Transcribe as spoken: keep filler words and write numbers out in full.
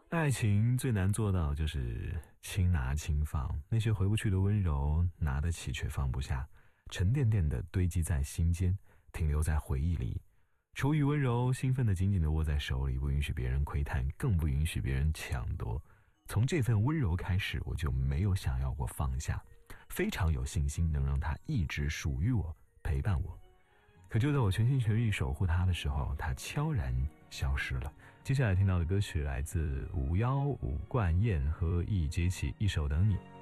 爱情最难做到就是轻拿轻放，那些回不去的温柔，拿得起却放不下，沉甸甸的堆积在心间，停留在回忆里。出于温柔，兴奋的紧紧地握在手里，不允许别人窥探，更不允许别人抢夺。从这份温柔开始，我就没有想要过放下，非常有信心能让它一直属于我，陪伴我。可就在我全心全意守护它的时候，它悄然消失了。接下来听到的歌曲来自五幺五冠燕和易杰起，一首等你。